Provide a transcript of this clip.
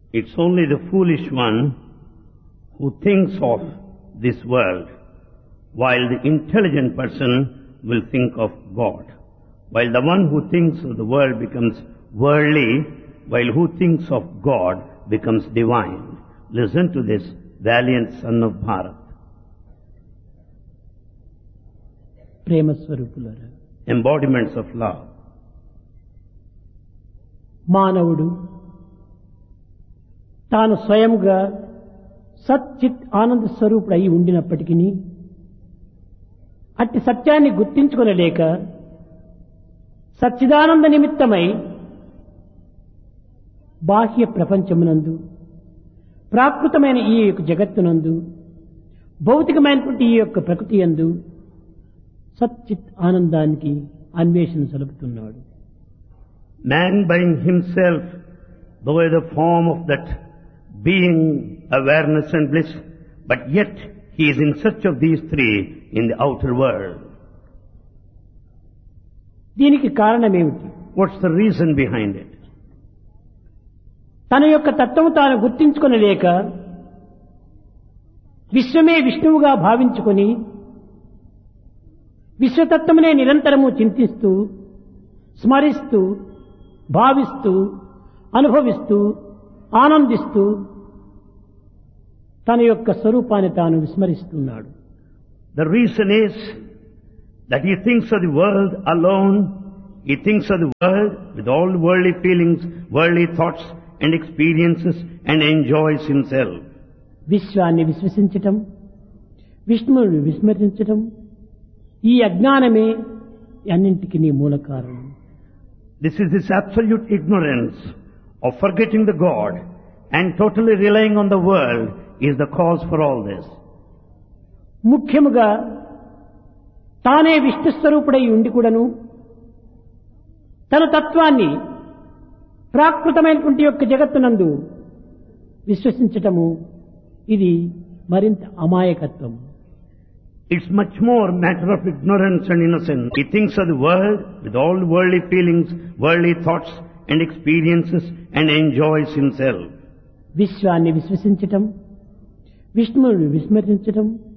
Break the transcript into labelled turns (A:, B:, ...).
A: It's only the foolish one who thinks of this world, while the intelligent person will think of God. While the one who thinks of the world becomes worldly, while who thinks of God becomes divine. Listen to this valiant son of Bharat.
B: ప్రేమ స్వరూపులారా,
A: Embodiments of love.
B: మానవుడు తాను స్వయంగా సచ్చిత్ ఆనంద స్వరూపుడు అయి ఉండినప్పటికీ అట్టి సత్యాన్ని గుర్తించుకొనలేక సచ్చిదానంద నిమిత్తమై బాహ్య ప్రపంచమునందు ప్రాకృతమైన ఈ యొక్క జగత్తునందు భౌతికమైనటువంటి ఈ యొక్క ప్రకృతి యందు సచ్చిత్ ఆనందానికి అన్వేషణ సలుపుతున్నాడు.
A: Man by himself, though the form of that being, awareness and bliss, but yet he is in search of these three in the outer world.
B: దీనికి కారణమేమిటి?
A: What's the reason behind it?
B: తన యొక్క తత్వము తాను గుర్తించుకొనలేక విశ్వమే విష్ణువుగా భావించుకొని విశ్వతత్వమునే నిరంతరము చింతిస్తూ స్మరిస్తూ భావిస్తూ అనుభవిస్తూ ఆనందిస్తూ తన యొక్క స్వరూపాన్ని తాను విస్మరిస్తున్నాడు.
A: The reason is that he thinks of the world alone, he thinks of the world with all worldly feelings, worldly thoughts and experiences, and enjoys himself.
B: విశ్వాన్ని విశ్వసించటం, విష్ణువుని విస్మరించటం, ఈ అజ్ఞానమే అన్నింటికి మూల కారణం.
A: This is this absolute ignorance of forgetting the God and totally relying on the world is the cause for all this.
B: ముఖ్యముగా తానే విష్ణు స్వరూపుడై ఉండి కూడాను తన తత్వాన్ని ప్రాకృతమైనటువంటి యొక్క జగత్తునందు విశ్వసించటము ఇది మరింత అమాయకత్వం.
A: It's much more matter of ignorance and innocence. He thinks of the world with all worldly feelings, worldly thoughts and experiences, and enjoys himself.
B: విశ్వాన్ని విశ్వసించటం, విష్ణువుని విస్మరించటం